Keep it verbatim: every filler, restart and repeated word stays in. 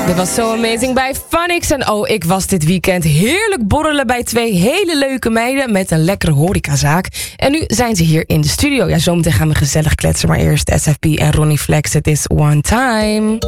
Dit was So Amazing bij Phonics. En oh, ik was dit weekend heerlijk borrelen bij twee hele leuke meiden met een lekkere horecazaak. En nu zijn ze hier in de studio. Ja, zometeen gaan we gezellig kletsen, maar eerst S F P en Ronnie Flex. Het is One Time.